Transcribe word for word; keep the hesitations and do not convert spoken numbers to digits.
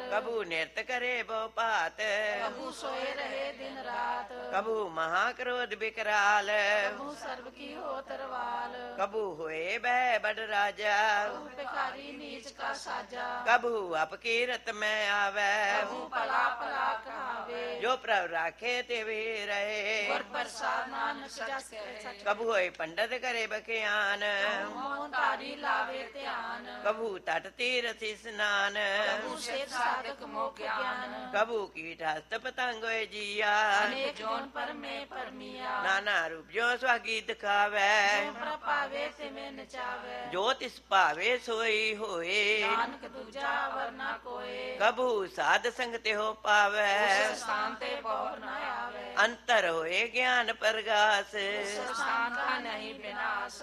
ਕਬੂ ਨਿਰਤ ਕਰੇ ਬਹੁ ਭਾਤ, ਕਬੂ ਸੋਏ ਰਹੇ ਦਿਨ ਰਾਤ, ਕਬੂ ਮਹਾ ਕ੍ਰੋਧ ਬਿਕਰਾਲ, ਕਬੂ ਸਰਬ ਕੀ ਹੋ ਤਰਵਾਲ, ਕਬੂ ਹੋਏ ਬੈ ਬੜ ਰਾਜਾ, ਕਬੂ ਭਿਖਾਰੀ ਨੀਚ ਕਾ ਸਾਜਾ, ਕਬੂ ਅਪਕੀਰਤ ਮੈਂ ਆਵੈ, ਕਬੂ ਭਲਾ ਭਲਾ ਕਹਾਵੇ, ਜੋ ਪ੍ਰਭ ਰਾਖੇ ਤੇ ਵੀ ਰਹੇ, ਗੁਰ ਪ੍ਰਸਾਦ ਨਾਨਕ ਜਸ ਕੈ। ਕਬੂ ਹੋਏ ਪੰਡਤ ਕਰੇ ਬਖਿਆਨ, ਮੋਹਨ ਧਾਰੀ ਲਾਵੇ ਧਿਆਨ, ਕਬੂ ਤਟ ਤੀਰਥ ਇਸਨਾਨ, ਕਬੂ ਸੇਧ ਸਾਧਕ ਮੋਹ ਗਿਆਨ, ਕਬੂ ਕੀਟ ਹਸਤ ਪਤੰਗ ਹੋਏ ਜੀਆ, ਅਨੇਕ ਜੋਨ ਪਰਮੇ ਪਰਮੀਆ, ਨਾਨਾ ਰੂਪ ਜੋ ਸਵਾਗੀ ਦਿਖਾਵੈ, ਜੋ ਪ੍ਰਭ ਪਾਵੇ ਤਿਵੇਂ ਨਚਾਵੇ, ਜੋ ਤਿਸ ਭਾਵੇ ਸੋਈ ਹੋਏ, ਨਾਨਕ ਦੂਜਾ ਵਰਨਾ ਕੋਏ, ਕਬੂ ਸਾਧ ਸੰਗ ਤੇ ਹੋ ਪਾਵੈ, ਉਸ ਸਥਾਨ ਤੇ ਬਹੁ ਨਾ ਆਵੇ, ਅੰਤਰ ਹੋਏ ਗਿਆਨ ਪ੍ਰਗਾਸ, ਉਸ ਸਥਾਨ ਦਾ ਨਹੀਂ ਬਿਨਾਸ਼।